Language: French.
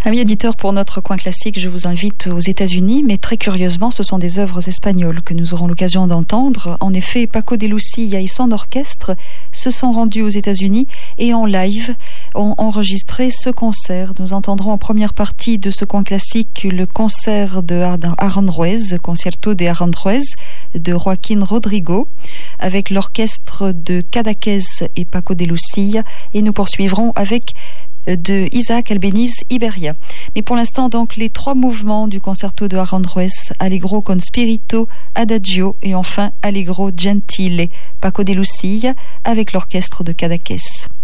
Amis éditeurs, pour notre coin classique, je vous invite aux États-Unis, mais très curieusement, ce sont des œuvres espagnoles que nous aurons l'occasion d'entendre. En effet, Paco de Lucía et son orchestre se sont rendus aux États-Unis et en live ont enregistré ce concert. Nous entendrons en première partie de ce coin classique le concert de Aranjuez, Concierto de Aranjuez, de Joaquín Rodrigo, avec l'orchestre de Cadaqués et Paco de Lucía, et nous poursuivrons avec de Isaac Albéniz Iberia. Mais pour l'instant, donc, les 3 mouvements du concerto de Aranjuez, Allegro con spirito, Adagio et enfin Allegro gentile, Paco de Lucía avec l'orchestre de Cadaqués.